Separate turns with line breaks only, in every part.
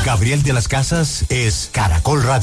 Gabriel de las Casas es Caracol Radio.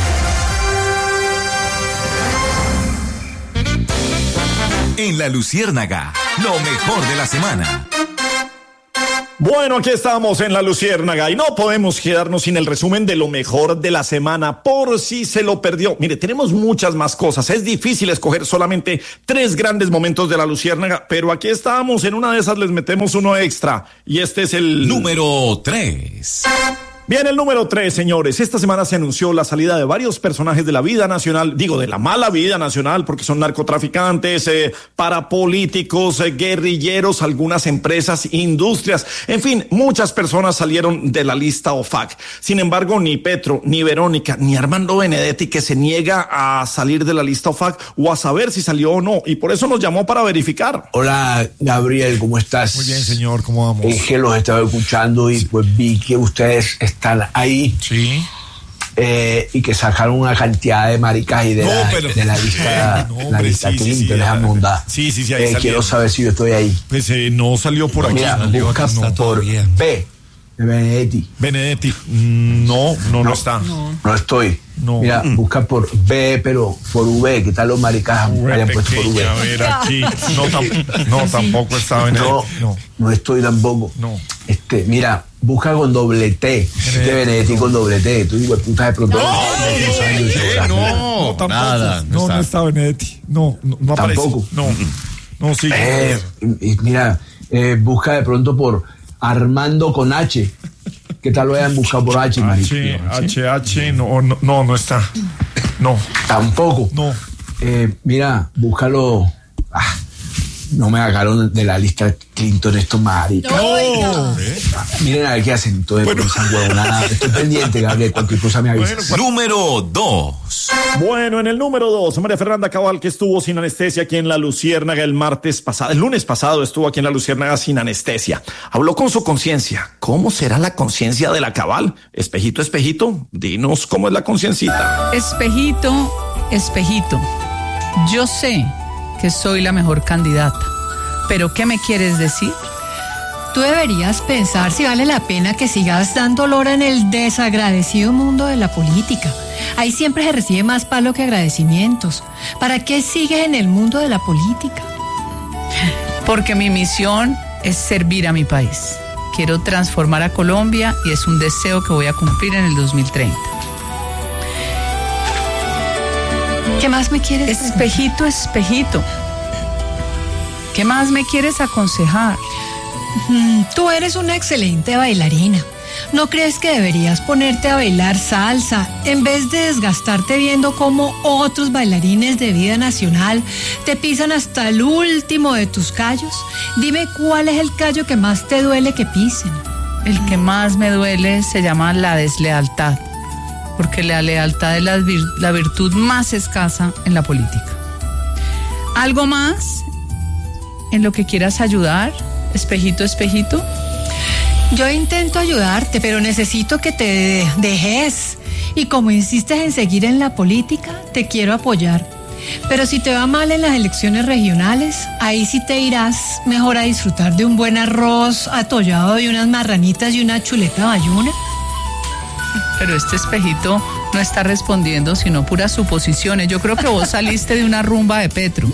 En La Luciérnaga, lo mejor de la semana.
Bueno, aquí estamos en La Luciérnaga y no podemos quedarnos sin el resumen de lo mejor de la semana por si se lo perdió. Mire, tenemos muchas más cosas. Es difícil escoger solamente 3 grandes momentos de La Luciérnaga, pero aquí estamos. En una de esas les metemos uno extra y este es el
número 3.
Bien, el número 3, señores. Esta semana se anunció la salida de varios personajes de la vida nacional, de la mala vida nacional, porque son narcotraficantes, parapolíticos, guerrilleros, algunas empresas, industrias, en fin, muchas personas salieron de la lista OFAC. Sin embargo, ni Petro, ni Verónica, ni Armando Benedetti, que se niega a salir de la lista OFAC o a saber si salió o no, y por eso nos llamó para verificar.
Hola, Gabriel, ¿cómo estás?
Muy bien, señor, ¿cómo vamos?
Es que los estaba escuchando y pues vi que ustedes están ahí.
Sí.
Y que sacaron una cantidad de maricas y de la lista, la lista Clinton, déjame hundar.
Sí, ahí
quiero saber si yo estoy ahí.
Pues no salió por aquí.
Mira, busca por B de
Benedetti. No está.
No estoy.
No.
Mira, busca por B, pero por V. ¿Qué tal los maricas hayan puesto por V?
A ver, aquí. No, tampoco está Benedetti.
No estoy tampoco.
No.
Mira, busca con doble T. Benedetti con doble T. Tú digo, puta de pronto.
No, tampoco.
Nada.
No está Benedetti. No aparece.
Tampoco.
No, sí.
Mira, busca de pronto por Armando con H. ¿Qué tal lo hayan buscado por H, marico?
H, no está. No.
Tampoco.
No.
Mira, búscalo. No me sacaron de la lista Clinton estos maricas.
No.
Miren a ver qué hacen. Estoy pendiente, Gabriel. Cualquier cosa me avisa.
Número 2.
Bueno, en el número 2, María Fernanda Cabal, que estuvo sin anestesia aquí en La Luciérnaga el lunes pasado estuvo aquí en La Luciérnaga sin anestesia. Habló con su conciencia. ¿Cómo será la conciencia de la Cabal? Espejito, espejito, dinos cómo es la conciencita.
Espejito, espejito, yo sé que soy la mejor candidata, pero ¿qué me quieres decir?
Tú deberías pensar si vale la pena que sigas dando lora en el desagradecido mundo de la política. Ahí siempre se recibe más palo que agradecimientos. ¿Para qué sigues en el mundo de la política?
Porque mi misión es servir a mi país. Quiero transformar a Colombia y es un deseo que voy a cumplir en el 2030.
¿Qué más me quieres decir?
Espejito, espejito, ¿qué más me quieres aconsejar?
Tú eres una excelente bailarina. ¿No crees que deberías ponerte a bailar salsa en vez de desgastarte viendo cómo otros bailarines de vida nacional te pisan hasta el último de tus callos? Dime cuál es el callo que más te duele que pisen.
El que más me duele se llama la deslealtad, porque la lealtad es la virtud más escasa en la política. ¿Algo más en lo que quieras ayudar, espejito, espejito?
Yo intento ayudarte, pero necesito que te dejes. Y como insistes en seguir en la política, te quiero apoyar. Pero si te va mal en las elecciones regionales, ahí sí te irás mejor a disfrutar de un buen arroz atollado y unas marranitas y una chuleta bayuna.
Pero este espejito no está respondiendo, sino puras suposiciones. Yo creo que vos saliste de una rumba de Petro.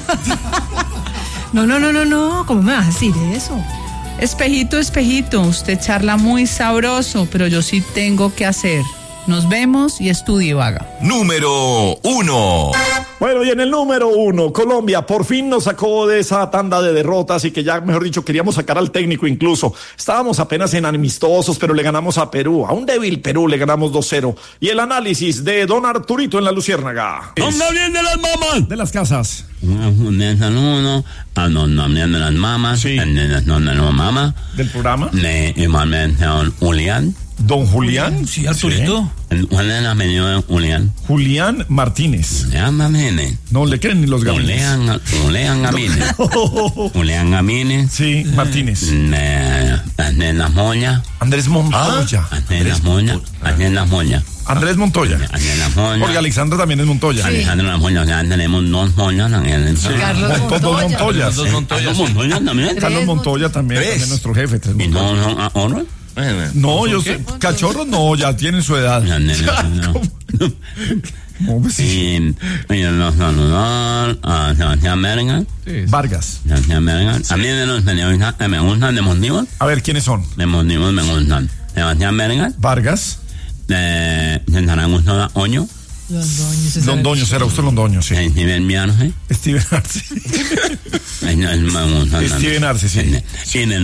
No, ¿cómo me vas a decir eso?
Espejito, espejito, usted charla muy sabroso, pero yo sí tengo que hacer. Nos vemos y estudie vaga.
Número 1.
Bueno, y en el número 1, Colombia por fin nos sacó de esa tanda de derrotas y que ya, mejor dicho, queríamos sacar al técnico incluso. Estábamos apenas en amistosos, pero le ganamos a Perú. A un débil Perú le ganamos 2-0. Y el análisis de don Arturito en La Luciérnaga.
¡Hombre bien de las mamás!
De las casas.
De las mamás.
Sí.
No mamá.
¿Del programa?
Igualmente Julián.
¿Don Julián?
Sí, Arturito. Julián.
Julián Martínez. No le creen ni los gamines.
Julián Gamines. Julián Gamines.
Sí, Martínez.
Andrés Moya.
Andrés Montoya.
Andrés Moya.
Andrés Montoya. Porque Alexandra también es Montoya.
Sí. Alexandra Moya, ya tenemos dos Moyas también.
Sí.
Carlos
Montoya.
Carlos Montoya también.
Carlos Montoya también, también nuestro jefe.
¿Y no ahora?
No, yo sé. Cachorros no, ya tienen su edad.
La nena, no.
¿Cómo pues sí?
Y nos saludó a Sebastián Bergan.
Vargas.
Sebastián Bergan. A mí de los periodistas que me gustan de motivos.
A ver, ¿quiénes son?
De motivos me gustan. Sebastián Bergan.
Vargas.
De Zaragoza Oño.
Londoño, será usted Londoño, sí.
Steven Viarse.
Steven Arce.
Me gustan.
Steven Arce, sí.
Y de